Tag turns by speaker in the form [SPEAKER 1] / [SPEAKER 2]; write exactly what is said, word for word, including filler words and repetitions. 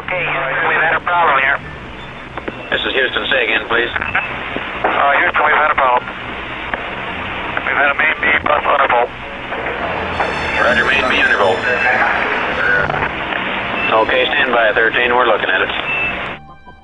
[SPEAKER 1] Okay, Houston, we've had a problem here.
[SPEAKER 2] This is Houston. Say again, please.
[SPEAKER 1] Uh, Houston, we've had a problem. We've had a main B bus undervolt.
[SPEAKER 2] Roger, main B undervolt. Okay, stand by, thirteen. We're looking at it.